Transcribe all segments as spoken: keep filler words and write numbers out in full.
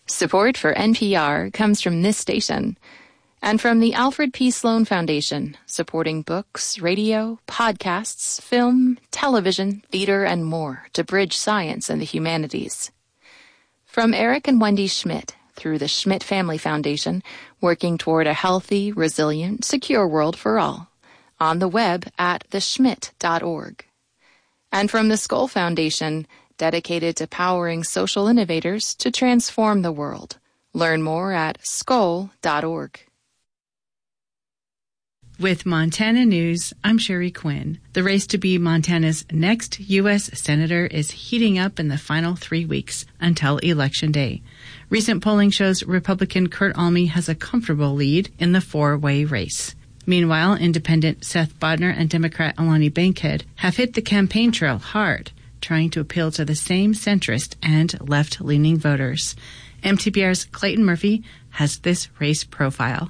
Support for N P R comes from this station and from the Alfred P. Sloan Foundation, supporting books, radio, podcasts, film, television, theater, and more to bridge science and the humanities. From Eric and Wendy Schmidt, through the Schmidt Family Foundation, working toward a healthy, resilient, secure world for all, on the web at the schmidt dot org. And from the Skoll Foundation, dedicated to powering social innovators to transform the world. Learn more at skoll dot org. With Montana News, I'm Sherry Quinn. The race to be Montana's next U S Senator is heating up in the final three weeks until Election Day. Recent polling shows Republican Kurt Alme has a comfortable lead in the four-way race. Meanwhile, Independent Seth Bodnar and Democrat Alani Bankhead have hit the campaign trail hard, trying to appeal to the same centrist and left-leaning voters. M T B R's Clayton Murphy has this race profile.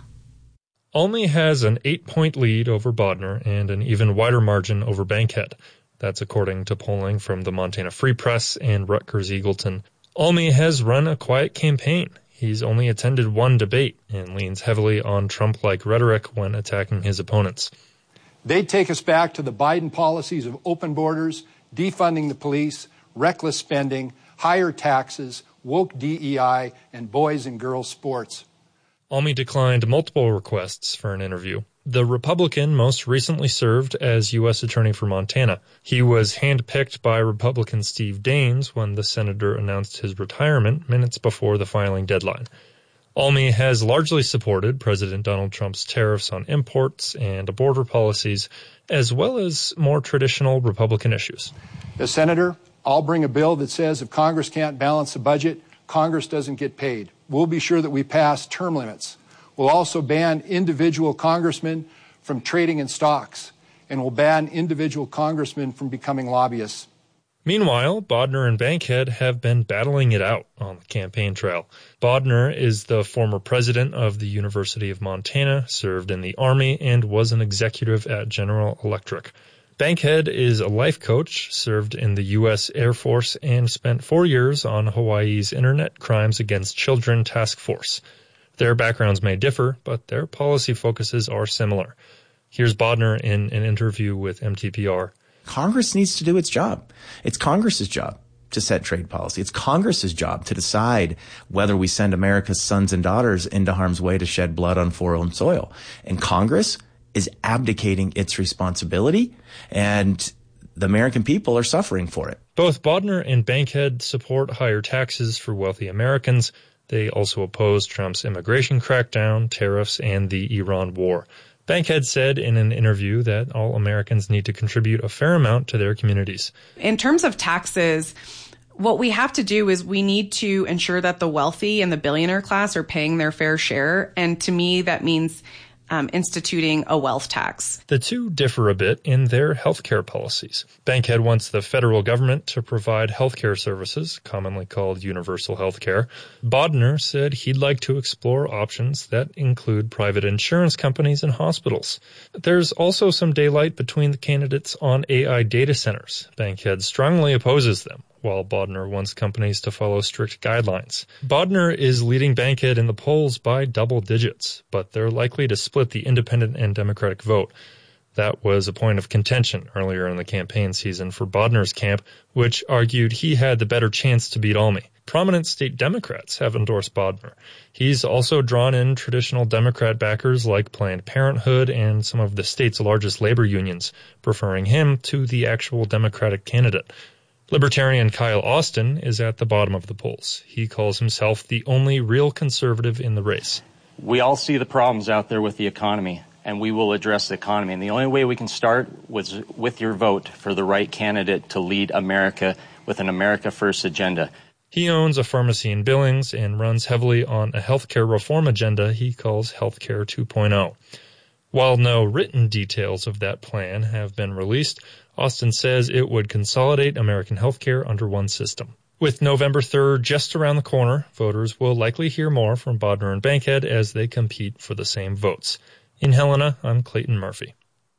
Alme has an eight-point lead over Bodnar and an even wider margin over Bankhead. That's according to polling from the Montana Free Press and Rutgers Eagleton. Alme has run a quiet campaign. He's only attended one debate and leans heavily on Trump-like rhetoric when attacking his opponents. They take us back to the Biden policies of open borders, defunding the police, reckless spending, higher taxes, woke D E I, and boys and girls sports. Alme declined multiple requests for an interview. The Republican most recently served as U S Attorney for Montana. He was handpicked by Republican Steve Daines when the senator announced his retirement minutes before the filing deadline. Alme has largely supported President Donald Trump's tariffs on imports and border policies, as well as more traditional Republican issues. As Senator, I'll bring a bill that says if Congress can't balance the budget, Congress doesn't get paid. We'll be sure that we pass term limits. We'll also ban individual congressmen from trading in stocks, and we'll ban individual congressmen from becoming lobbyists. Meanwhile, Bodnar and Bankhead have been battling it out on the campaign trail. Bodnar is the former president of the University of Montana, served in the Army, and was an executive at General Electric. Bankhead is a life coach, served in the U S Air Force, and spent four years on Hawaii's Internet Crimes Against Children Task Force. Their backgrounds may differ, but their policy focuses are similar. Here's Bodnar in an interview with M T P R. Congress needs to do its job. It's Congress's job to set trade policy. It's Congress's job to decide whether we send America's sons and daughters into harm's way to shed blood on foreign soil. And Congress is abdicating its responsibility, and the American people are suffering for it. Both Bodnar and Bankhead support higher taxes for wealthy Americans. They also oppose Trump's immigration crackdown, tariffs, and the Iran war. Bankhead said in an interview that all Americans need to contribute a fair amount to their communities. In terms of taxes, what we have to do is we need to ensure that the wealthy and the billionaire class are paying their fair share. And to me, that means Um, instituting a wealth tax. The two differ a bit in their healthcare policies. Bankhead wants the federal government to provide healthcare services, commonly called universal healthcare. Bodnar said he'd like to explore options that include private insurance companies and hospitals. There's also some daylight between the candidates on A I data centers. Bankhead strongly opposes them, while Bodnar wants companies to follow strict guidelines. Bodnar is leading Bankhead in the polls by double digits, but they're likely to split the independent and Democratic vote. That was a point of contention earlier in the campaign season for Bodnar's camp, which argued he had the better chance to beat Alme. Prominent state Democrats have endorsed Bodnar. He's also drawn in traditional Democrat backers like Planned Parenthood and some of the state's largest labor unions, preferring him to the actual Democratic candidate. Libertarian Kyle Austin is at the bottom of the polls. He calls himself the only real conservative in the race. We all see the problems out there with the economy, and we will address the economy. And the only way we can start was with your vote for the right candidate to lead America with an America First agenda. He owns a pharmacy in Billings and runs heavily on a healthcare reform agenda he calls Healthcare two point oh. While no written details of that plan have been released, Austin says it would consolidate American healthcare under one system. With November third just around the corner, voters will likely hear more from Bodnar and Bankhead as they compete for the same votes. In Helena, I'm Clayton Murphy.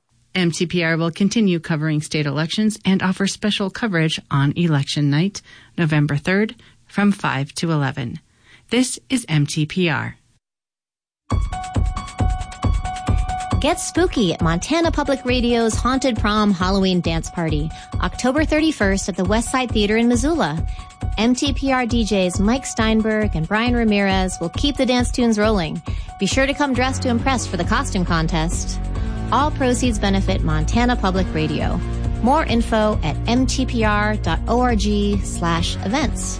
M T P R will continue covering state elections and offer special coverage on election night, November third, from five to eleven. This is M T P R. Get spooky at Montana Public Radio's Haunted Prom Halloween Dance Party, October thirty-first at the Westside Theater in Missoula. M T P R D Js Mike Steinberg and Brian Ramirez will keep the dance tunes rolling. Be sure to come dressed to impress for the costume contest. All proceeds benefit Montana Public Radio. More info at m t p r dot org slash events.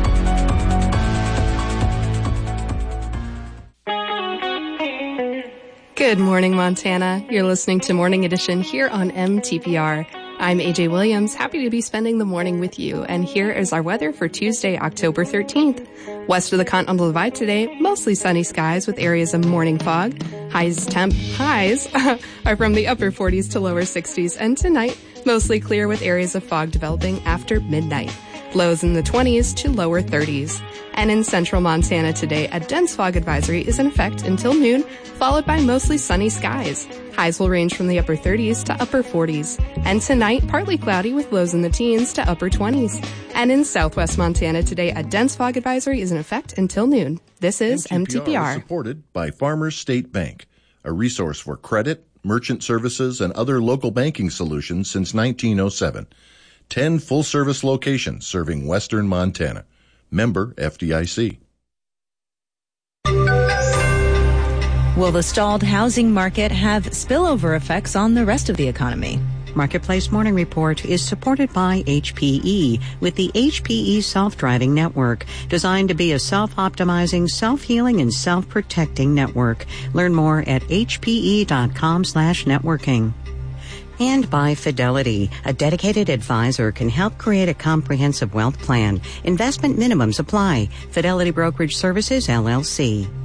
Good morning, Montana. You're listening to Morning Edition here on M T P R. I'm A J Williams, happy to be spending the morning with you, and here is our weather for Tuesday, October thirteenth. West of the Continental Divide today, mostly sunny skies with areas of morning fog. Highs temp highs are from the upper forties to lower sixties, and tonight, mostly clear with areas of fog developing after midnight. Lows in the twenties to lower thirties. And in central Montana today, a dense fog advisory is in effect until noon, followed by mostly sunny skies. Highs will range from the upper thirties to upper forties. And tonight, partly cloudy with lows in the teens to upper twenties. And in southwest Montana today, a dense fog advisory is in effect until noon. This is M T P R. M T P R is supported by Farmers State Bank, a resource for credit, merchant services, and other local banking solutions since nineteen oh seven. Ten full-service locations serving western Montana. Member F D I C. Will the stalled housing market have spillover effects on the rest of the economy? Marketplace Morning Report is supported by H P E with the H P E Self-Driving Network, designed to be a self-optimizing, self-healing, and self-protecting network. Learn more at h p e dot com slash networking. And by Fidelity, a dedicated advisor can help create a comprehensive wealth plan. Investment minimums apply. Fidelity Brokerage Services, L L C.